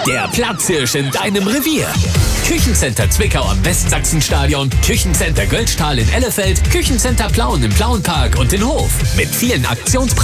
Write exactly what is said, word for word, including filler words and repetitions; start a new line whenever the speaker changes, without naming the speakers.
Der Platzhirsch in deinem Revier. Küchencenter Zwickau am Westsachsenstadion, Küchencenter Göldstahl in Ellefeld, Küchencenter Plauen im Plauenpark und in Hof. Mit vielen Aktionspreisen